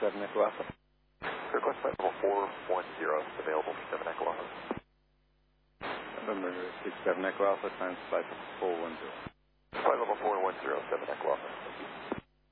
7 Echo Alpha. Request flight level 410 is available for 7 Echo Alpha. November 67 Echo Alpha, times flight level 410. Flight level 410, 7 Echo Alpha.